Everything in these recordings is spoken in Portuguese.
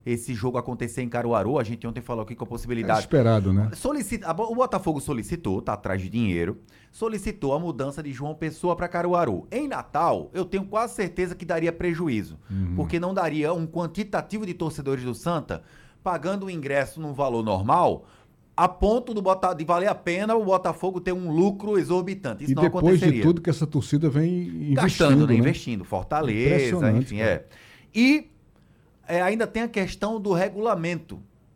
esse jogo acontecer em Caruaru. A gente ontem falou aqui com a É possibilidade. esperado, né? O Botafogo solicitou, tá atrás de dinheiro, solicitou a mudança de João Pessoa para Caruaru. Em Natal, eu tenho quase certeza que daria prejuízo, porque não daria um quantitativo de torcedores do Santa pagando o ingresso num valor normal, a ponto de valer a pena o Botafogo ter um lucro exorbitante. Isso E não depois aconteceria. de tudo que essa torcida vem investindo, Gastando, né? né? Investindo. Fortaleza, Impressionante, enfim, cara. é. E ainda tem a questão do regulamento,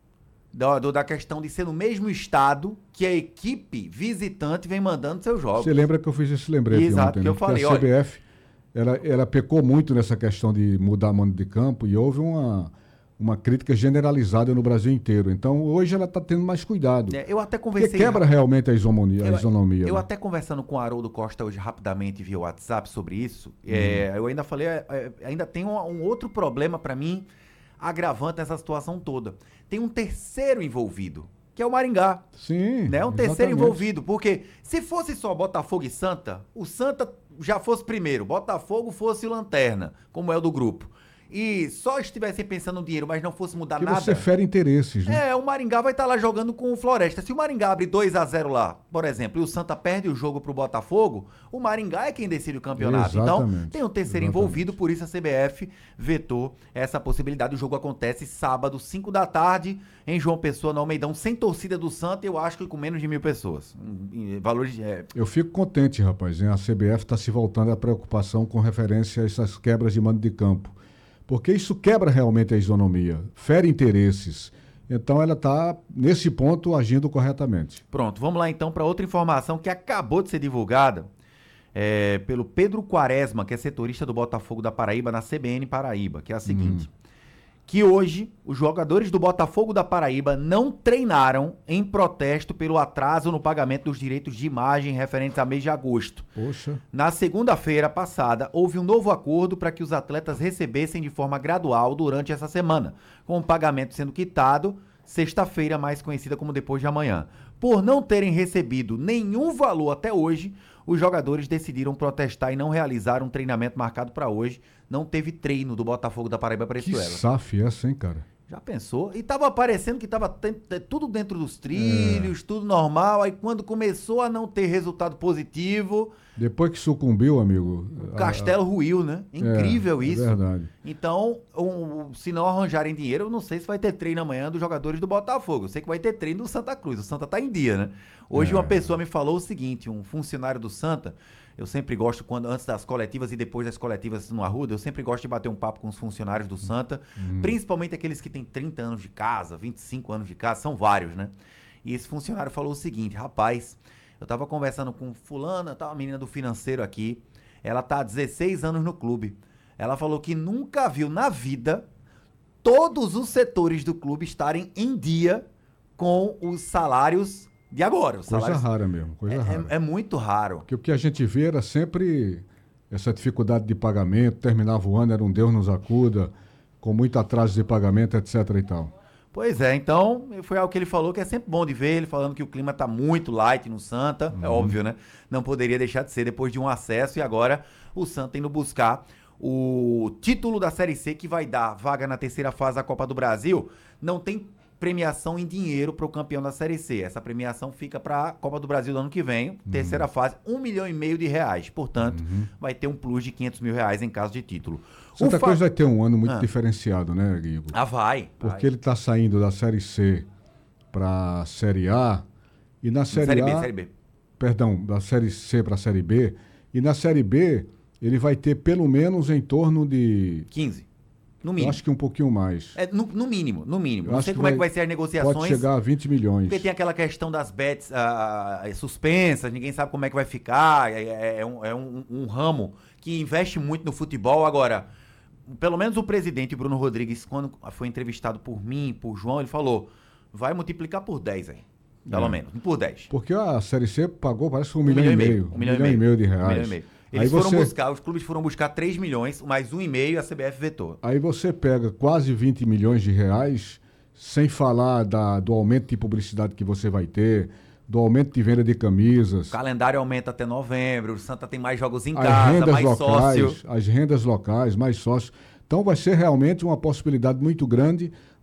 da questão de ser no mesmo estado que a equipe visitante vem mandando seus jogos. Você lembra que eu fiz esse lembrete Exato, ontem, que né? eu falei, Porque a CBF, ela pecou muito nessa questão de mudar a mando de campo e houve uma crítica generalizada no Brasil inteiro. Então, hoje ela está tendo mais cuidado. Eu até Porque conversei... quebra realmente a isonomia. Eu né? até conversando com o Haroldo Costa hoje rapidamente via WhatsApp sobre isso, eu ainda falei, ainda tem um outro problema para mim, agravante nessa situação toda. Tem um terceiro envolvido, que é o Maringá. Sim, Né? Um terceiro exatamente. envolvido, porque se fosse só Botafogo e Santa, o Santa já fosse primeiro, Botafogo fosse o lanterna, como é o do grupo. E só estivessem pensando no dinheiro, mas não fosse mudar Que nada. você fere interesses, né? O Maringá vai estar lá jogando com o Floresta. Se o Maringá abre 2-0 lá, por exemplo, e o Santa perde o jogo pro Botafogo, o Maringá é quem decide o campeonato. Exatamente. Então, tem um terceiro envolvido, por isso a CBF vetou essa possibilidade. O jogo acontece sábado, 5 da tarde, em João Pessoa, no Almeidão, sem torcida do Santa, eu acho que com menos de 1.000 pessoas. Valores... Eu fico contente, rapaz, hein? A CBF está se voltando à preocupação com referência a essas quebras de mando de campo. Porque isso quebra realmente a isonomia, fere interesses. Então ela está, nesse ponto, agindo corretamente. Pronto, vamos lá então para outra informação que acabou de ser divulgada pelo Pedro Quaresma, que é setorista do Botafogo da Paraíba, na CBN Paraíba, que é a seguinte: que hoje os jogadores do Botafogo da Paraíba não treinaram em protesto pelo atraso no pagamento dos direitos de imagem referentes a mês de agosto. Poxa. Na segunda-feira passada, houve um novo acordo para que os atletas recebessem de forma gradual durante essa semana, com o pagamento sendo quitado sexta-feira, mais conhecida como depois de amanhã. Por não terem recebido nenhum valor até hoje, os jogadores decidiram protestar e não realizar um treinamento marcado para hoje. Não teve treino do Botafogo da Paraíba para esse Que duelo. SAF essa, hein, cara? Já pensou? E tava parecendo que tava tudo dentro dos trilhos, tudo normal. Aí quando começou a não ter resultado positivo, Depois que sucumbiu, amigo... o castelo ruiu, né? Incrível isso. É verdade. Então, se não arranjarem dinheiro, eu não sei se vai ter treino amanhã dos jogadores do Botafogo. Eu sei que vai ter treino do Santa Cruz. O Santa tá em dia, né? Hoje uma pessoa me falou o seguinte, um funcionário do Santa... Eu sempre gosto, antes das coletivas e depois das coletivas no Arruda, eu sempre gosto de bater um papo com os funcionários do Santa, principalmente aqueles que têm 30 anos de casa, 25 anos de casa, são vários, né? E esse funcionário falou o seguinte: rapaz, eu tava conversando com fulana, tá, uma menina do financeiro aqui, ela tá há 16 anos no clube. Ela falou que nunca viu na vida todos os setores do clube estarem em dia com os salários de agora. Coisa rara mesmo, coisa rara. É muito raro. Porque o que a gente vê era sempre essa dificuldade de pagamento, terminava o ano, era um Deus nos acuda, com muito atraso de pagamento, etc. e tal. Pois é, então, foi algo que ele falou que é sempre bom de ver, ele falando que o clima tá muito light no Santa, é óbvio, né? Não poderia deixar de ser depois de um acesso, e agora o Santa indo buscar o título da Série C, que vai dar vaga na terceira fase da Copa do Brasil. Não tem premiação em dinheiro para o campeão da Série C. Essa premiação fica para a Copa do Brasil do ano que vem, terceira fase, R$1,5 milhão. Portanto, vai ter um plus de R$500 mil em caso de título. Santa Cruz vai ter um ano muito diferenciado, né, Igor? Vai. Porque ele está saindo da Série C para a Série A e na Série A... Série B. Perdão, da Série C para a Série B. E na Série B, ele vai ter pelo menos em torno de... 15. No mínimo. Eu acho que um pouquinho mais. No mínimo. Eu Não acho sei que como é que vai ser as negociações. Pode chegar a 20 milhões. Porque tem aquela questão das bets suspensas, ninguém sabe como é que vai ficar. É um ramo que investe muito no futebol. Agora, pelo menos o presidente Bruno Rodrigues, quando foi entrevistado por mim, por João, ele falou, vai multiplicar por 10 aí. Pelo menos, por 10. Porque a Série C pagou, parece, R$1,5 milhão. R$1,5 milhão de reais. R$1,5 milhão. Os clubes foram buscar 3 milhões, mais R$1,5 milhão, a CBF vetou. Aí você pega quase 20 milhões de reais, sem falar do aumento de publicidade que você vai ter, do aumento de venda de camisas. O calendário aumenta até novembro, o Santa tem mais jogos em casa, mais sócio. As rendas locais, mais sócios. Então vai ser realmente uma possibilidade muito grande